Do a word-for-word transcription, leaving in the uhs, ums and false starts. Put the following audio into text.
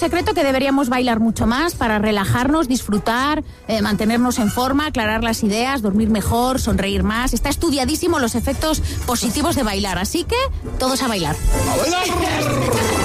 secreto que deberíamos bailar mucho más para relajarnos, disfrutar, eh, mantenernos en forma, aclarar las ideas, dormir mejor, sonreír más. Está estudiadísimo los efectos positivos de bailar, así que todos a bailar. ¡A bailar!